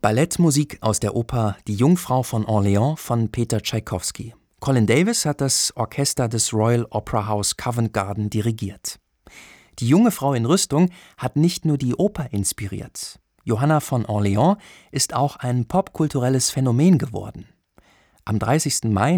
Ballettmusik aus der Oper Die Jungfrau von Orleans von Peter Tschaikowski. Colin Davis hat das Orchester des Royal Opera House Covent Garden dirigiert. Die junge Frau in Rüstung hat nicht nur die Oper inspiriert. Johanna von Orleans ist auch ein popkulturelles Phänomen geworden. Am 30. Mai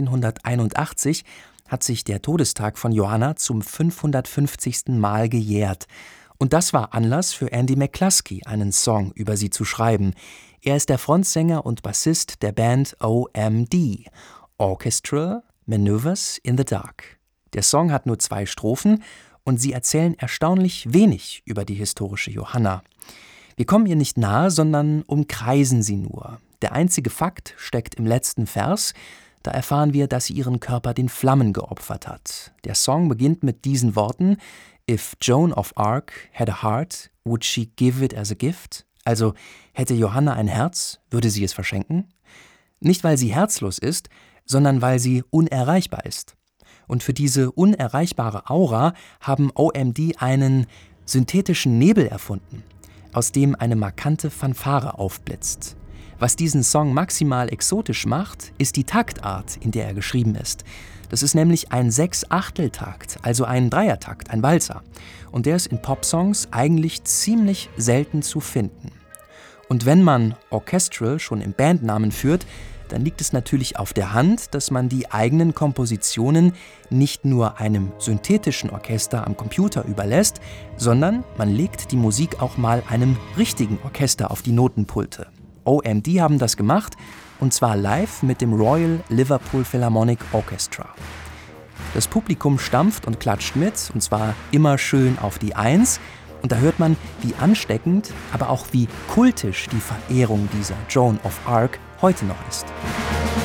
1981 hat sich der Todestag von Johanna zum 550. Mal gejährt. Und das war Anlass für Andy McCluskey, einen Song über sie zu schreiben. Er ist der Frontsänger und Bassist der Band OMD, Orchestral Maneuvers in the Dark. Der Song hat nur 2 Strophen und sie erzählen erstaunlich wenig über die historische Johanna. Wir kommen ihr nicht nahe, sondern umkreisen sie nur. Der einzige Fakt steckt im letzten Vers. Da erfahren wir, dass sie ihren Körper den Flammen geopfert hat. Der Song beginnt mit diesen Worten: If Joan of Arc had a heart, would she give it as a gift? Also, hätte Johanna ein Herz, würde sie es verschenken? Nicht, weil sie herzlos ist, sondern weil sie unerreichbar ist. Und für diese unerreichbare Aura haben OMD einen synthetischen Nebel erfunden, aus dem eine markante Fanfare aufblitzt. Was diesen Song maximal exotisch macht, ist die Taktart, in der er geschrieben ist. Das ist nämlich ein 6/8-Takt, also ein Dreiertakt, ein Walzer. Und der ist in Popsongs eigentlich ziemlich selten zu finden. Und wenn man Orchestral schon im Bandnamen führt, dann liegt es natürlich auf der Hand, dass man die eigenen Kompositionen nicht nur einem synthetischen Orchester am Computer überlässt, sondern man legt die Musik auch mal einem richtigen Orchester auf die Notenpulte. OMD haben das gemacht, und zwar live mit dem Royal Liverpool Philharmonic Orchestra. Das Publikum stampft und klatscht mit, und zwar immer schön auf die 1. Und da hört man, wie ansteckend, aber auch wie kultisch die Verehrung dieser Joan of Arc heute noch ist.